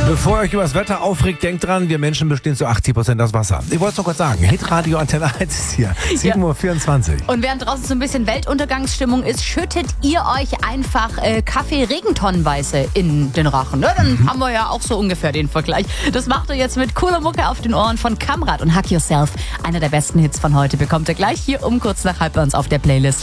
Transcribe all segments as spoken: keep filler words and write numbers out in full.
Bevor ihr euch über das Wetter aufregt, denkt dran, wir Menschen bestehen zu achtzig Prozent aus Wasser. Ich wollte es noch kurz sagen, Hitradio Antenne eins ist hier, sieben Uhr vierundzwanzig. Und während draußen so ein bisschen Weltuntergangsstimmung ist, schüttet ihr euch einfach äh, Kaffee-Regentonnenweise in den Rachen. Ne? Dann mhm. haben wir ja auch so ungefähr den Vergleich. Das macht ihr jetzt mit cooler Mucke auf den Ohren von Kamrat und Hack Yourself. Einer der besten Hits von heute bekommt ihr gleich hier um kurz nach halb bei uns auf der Playlist.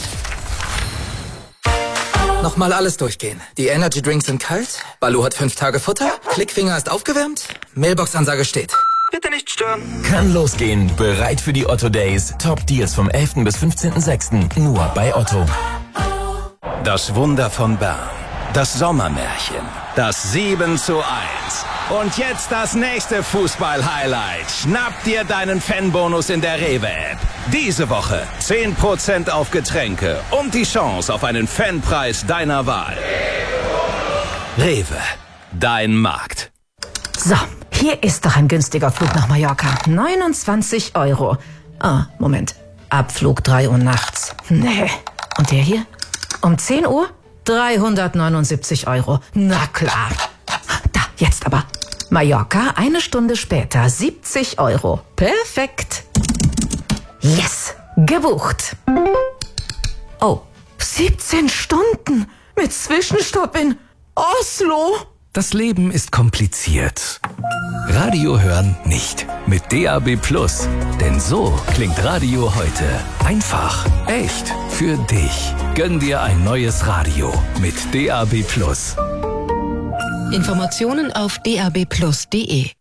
Nochmal alles durchgehen. Die Energy Drinks sind kalt, Baloo hat fünf Tage Futter, Klickfinger ist aufgewärmt, Mailbox-Ansage steht. Bitte nicht stören. Kann losgehen. Bereit für die Otto Days. Top Deals vom elften bis fünfzehnten sechsten Nur bei Otto. Das Wunder von Bern. Das Sommermärchen. Das sieben zu eins. Und jetzt das nächste Fußball-Highlight. Schnapp dir deinen Fanbonus in der Rewe-App. Diese Woche zehn Prozent auf Getränke und die Chance auf einen Fanpreis deiner Wahl. Rewe, dein Markt. So, hier ist doch ein günstiger Flug nach Mallorca. neunundzwanzig Euro. Ah, Moment. Abflug drei Uhr nachts. Nee. Und der hier? Um zehn Uhr? dreihundertneunundsiebzig Euro. Na klar. Da, jetzt aber. Mallorca, eine Stunde später, siebzig Euro. Perfekt. Yes, gebucht. Oh, siebzehn Stunden mit Zwischenstopp in Oslo. Das Leben ist kompliziert. Radio hören nicht. Mit D A B Plus. Denn so klingt Radio heute. Einfach, echt, für dich. Gönn dir ein neues Radio mit D A B Plus. Informationen auf d a b plus punkt d e.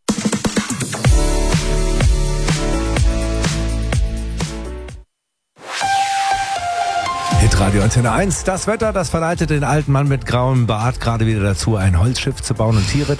Hitradio Antenne eins, das Wetter, das verleitet den alten Mann mit grauem Bart gerade wieder dazu, ein Holzschiff zu bauen und Tiere